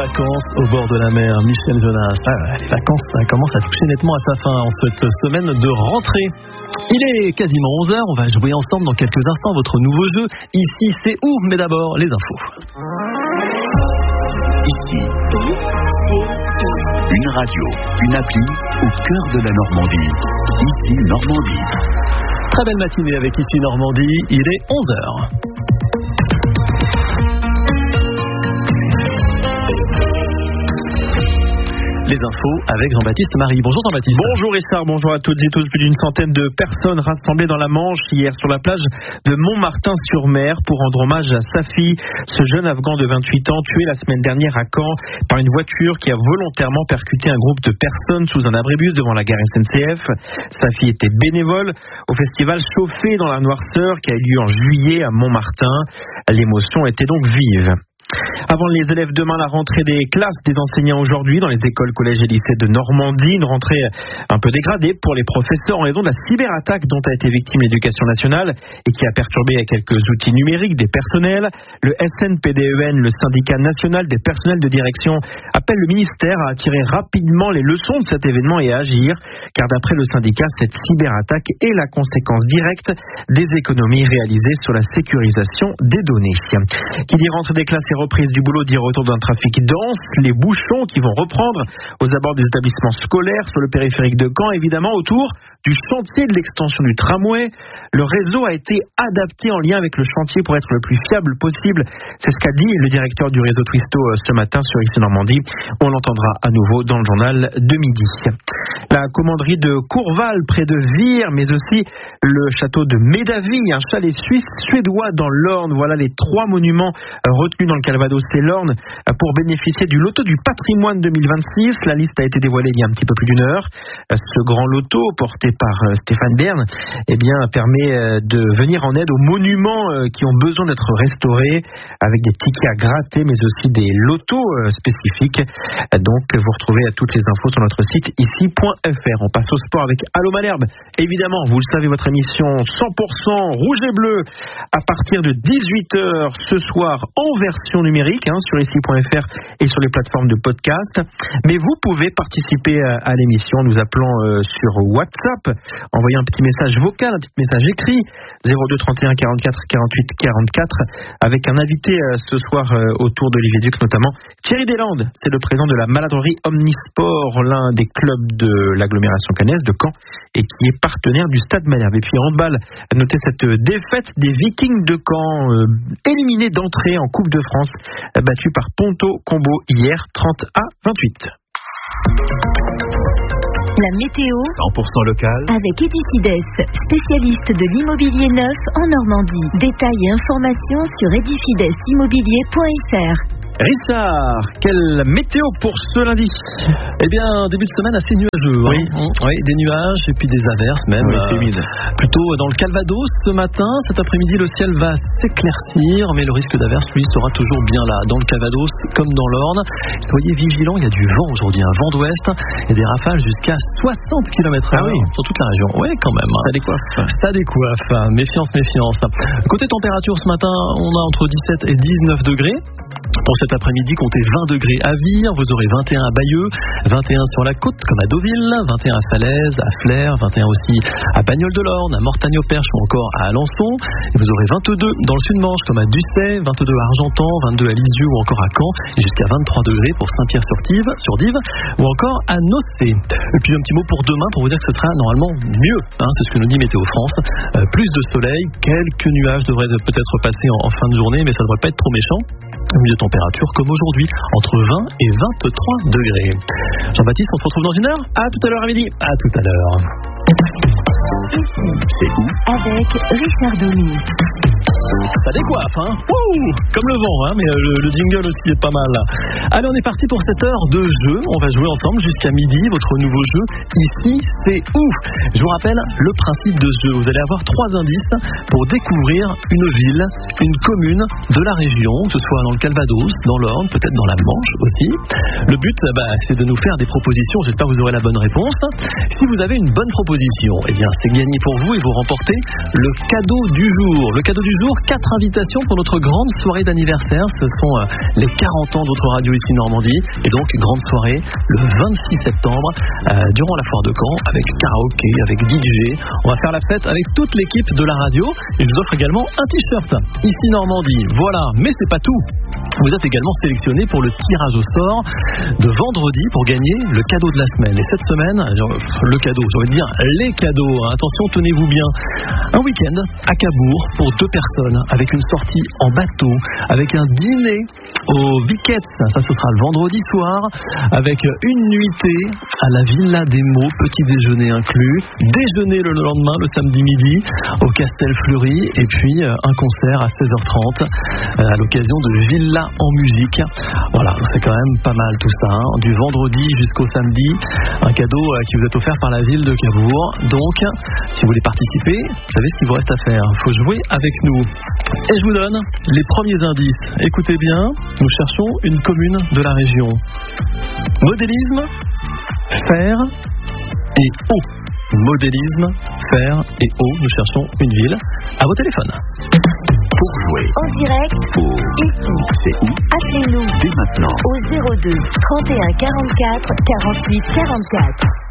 vacances au bord de la mer. Michel Jonas. Les vacances, ça commence à toucher nettement à sa fin en cette semaine de rentrée. Il est quasiment 11h. On va jouer ensemble dans quelques instants votre nouveau jeu. Ici, c'est où? Mais d'abord, les infos. Ici, une radio, une appli au cœur de la Normandie. Ici, Normandie. Très belle matinée avec Ici Normandie. Il est 11h. Les infos avec Jean-Baptiste Marie. Bonjour Jean-Baptiste. Bonjour Richard, bonjour à toutes et tous. Plus d'une centaine de personnes rassemblées dans la Manche hier sur la plage de Montmartin-sur-Mer pour rendre hommage à Safi, ce jeune Afghan de 28 ans tué la semaine dernière à Caen par une voiture qui a volontairement percuté un groupe de personnes sous un abribus devant la gare SNCF. Safi était bénévole au festival Chauffé dans la Noirceur qui a eu lieu en juillet à Montmartin. L'émotion était donc vive. Avant les élèves demain, la rentrée des classes des enseignants aujourd'hui dans les écoles, collèges et lycées de Normandie. Une rentrée un peu dégradée pour les professeurs en raison de la cyberattaque dont a été victime l'éducation nationale et qui a perturbé quelques outils numériques des personnels. Le SNPDEN, le syndicat national des personnels de direction, appelle le ministère à tirer rapidement les leçons de cet événement et à agir, car d'après le syndicat, cette cyberattaque est la conséquence directe des économies réalisées sur la sécurisation des données. Qui dit rentrée des classes et reprise du boulot dit retour d'un trafic dense, les bouchons qui vont reprendre aux abords des établissements scolaires sur le périphérique de Caen, évidemment autour du chantier de l'extension du tramway. Le réseau a été adapté en lien avec le chantier pour être le plus fiable possible. C'est ce qu'a dit le directeur du réseau Twisto ce matin sur Ici Normandie. On l'entendra à nouveau dans le journal de midi. La commanderie de Courval près de Vire, mais aussi le château de Médaville, un chalet suédois dans l'Orne. Voilà les trois monuments retenus dans le Calvados et l'Orne pour bénéficier du loto du patrimoine 2026. La liste a été dévoilée il y a un petit peu plus d'une heure. Ce grand loto porté par Stéphane Bern permet de venir en aide aux monuments qui ont besoin d'être restaurés avec des tickets à gratter mais aussi des lotos spécifiques. Donc vous retrouvez toutes les infos sur notre site ici.fr. On passe au sport avec Allô Malherbe. Évidemment, vous le savez, votre émission 100% rouge et bleu à partir de 18h ce soir en version numérique sur ici.fr et sur les plateformes de podcast. Mais vous pouvez participer à l'émission en nous appelant sur WhatsApp, envoyez un petit message vocal, un petit message écrit 02 31 44 48 44 avec un invité ce soir autour d'Olivier Duc, notamment Thierry Deslandes. C'est le président de la maladrerie Omnisport, l'un des clubs de l'agglomération caennaise de Caen et qui est partenaire du Stade Malherbe. Et puis en handball, notez cette défaite des Vikings de Caen, éliminés d'entrée en Coupe de France, battus par Ponto Combo hier 30 à 28. La météo 100% local avec Edifides, spécialiste de l'immobilier neuf en Normandie. Détails et informations sur edifidesimmobilier.fr. Richard, quelle météo pour ce lundi? Eh bien, début de semaine assez nuageux. Oui, des nuages et puis des averses même. Oui, c'est humide. Plutôt dans le Calvados ce matin. Cet après-midi, le ciel va s'éclaircir, mais le risque d'averse, lui, sera toujours bien là. Dans le Calvados comme dans l'Orne. Soyez vigilants, il y a du vent aujourd'hui, un vent d'ouest et des rafales jusqu'à 60 km/h sur toute la région. Oui, quand même. Ça décoiffe. Méfiance. Côté température, ce matin, on a entre 17 et 19 degrés. Pour cet après-midi, comptez 20 degrés à Vire, vous aurez 21 à Bayeux, 21 sur la côte comme à Deauville, 21 à Falaise, à Flers, 21 aussi à Bagnols-de-l'Orne, à Mortagne-au-Perche ou encore à Alençon. Et vous aurez 22 dans le Sud-Manche comme à Ducey, 22 à Argentan, 22 à Lisieux ou encore à Caen, et jusqu'à 23 degrés pour Saint-Pierre-sur-Dive ou encore à Nocé. Et puis un petit mot pour demain pour vous dire que ce sera normalement mieux, c'est ce que nous dit Météo France. Plus de soleil, quelques nuages devraient peut-être passer en fin de journée, mais ça ne devrait pas être trop méchant. Milieu de température comme aujourd'hui, entre 20 et 23 degrés. Jean-Baptiste, on se retrouve dans une heure. À tout à l'heure à midi. À tout à l'heure. C'est où? Avec Richard Domi. Ça décoiffe, comme le vent, mais le jingle aussi est pas mal. Allez, on est parti pour cette heure de jeu. On va jouer ensemble jusqu'à midi, votre nouveau jeu. Ici, c'est où? Je vous rappelle le principe de ce jeu. Vous allez avoir 3 indices pour découvrir une ville, une commune de la région, que ce soit dans le Calvados, dans l'Orne, peut-être dans la Manche aussi. Le but, c'est de nous faire des propositions. J'espère que vous aurez la bonne réponse. Si vous avez une bonne proposition, eh bien, c'est gagné pour vous et vous remportez le cadeau du jour. Le cadeau du jour, 4 invitations pour notre grande soirée d'anniversaire. Ce sont les 40 ans d'autres radios ici Normandie. Et donc, grande soirée le 26 septembre durant la foire de Caen avec karaoké, avec DJ. On va faire la fête avec toute l'équipe de la radio. Et je vous offre également un t-shirt ici Normandie. Voilà, mais c'est pas tout. Vous êtes également sélectionné pour le tirage au sort de vendredi pour gagner le cadeau de la semaine. Et cette semaine, le cadeau, j'ai envie de dire les cadeaux. Attention, tenez-vous bien. Un week-end à Cabourg pour 2 personnes avec une sortie en bateau, avec un dîner au Viquettes. Ça, ce sera le vendredi soir, avec une nuitée à la Villa des Mots, petit déjeuner inclus, déjeuner le lendemain, le samedi midi, au Castel Fleury, et puis un concert à 16h30 à l'occasion de Villa en musique. Voilà, c'est quand même pas mal tout ça, hein. Du vendredi jusqu'au samedi, un cadeau qui vous est offert par la ville de Cabourg. Donc, si vous voulez participer, vous savez ce qu'il vous reste à faire. Il faut jouer avec nous. Et je vous donne les premiers indices. Écoutez bien, nous cherchons une commune de la région. Modélisme, fer et eau. Modélisme, fer et eau. Nous cherchons une ville. À vos téléphones. Pour jouer En direct, ici. C'est où? Appelez-nous Dès maintenant. au 02 31 44 48 44.